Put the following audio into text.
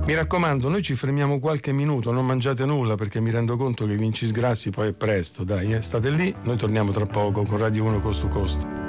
Mi raccomando, noi ci fermiamo qualche minuto, non mangiate nulla perché mi rendo conto che Vinci Sgrassi poi è presto, dai, state lì, noi torniamo tra poco con Radio 1 Coast to Coast.